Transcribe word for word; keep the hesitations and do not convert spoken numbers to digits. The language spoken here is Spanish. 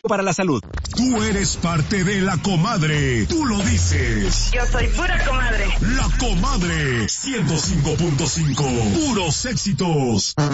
para la salud. Tú eres parte de La Comadre. Tú lo dices. Yo soy pura comadre. La Comadre. ciento cinco punto cinco. Puros éxitos.